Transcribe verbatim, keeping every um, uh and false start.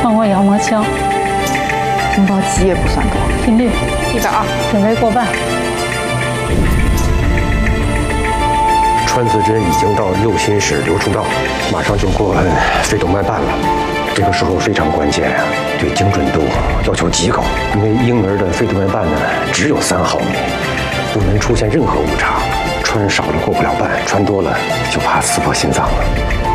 放过羊膜枪， 红包几也不算多， 频率一百二， 准备过半。 穿刺针已经到右心室流出道，马上就过肺动脉瓣了。这个时候非常关键啊，对精准度要求极高，因为婴儿的肺动脉瓣呢只有三毫米，不能出现任何误差。穿少了过不了瓣，穿多了就怕撕破心脏了。